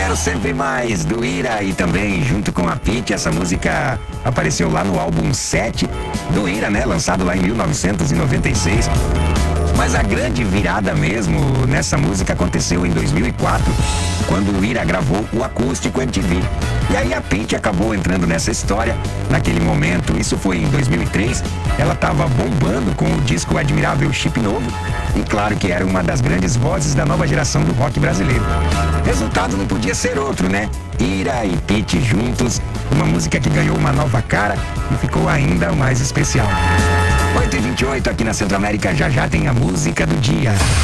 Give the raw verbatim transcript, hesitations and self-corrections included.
Quero Sempre Mais, do Ira, e também junto com a Pitty, essa música apareceu lá no álbum sete do Ira, né? Lançado lá em mil novecentos e noventa e seis. Mas a grande virada mesmo nessa música aconteceu em dois mil e quatro, quando o Ira gravou o Acústico M T V. E aí a Pitty acabou entrando nessa história naquele momento. Isso foi em dois mil e três. Ela estava bombando com o disco Admirável Chip Novo. E claro que era uma das grandes vozes da nova geração do rock brasileiro. Resultado não podia ser outro, né? Ira e Pitty juntos, uma música que ganhou uma nova cara e ficou ainda mais especial. oito e vinte e oito aqui na Centro América, já já tem a música do dia.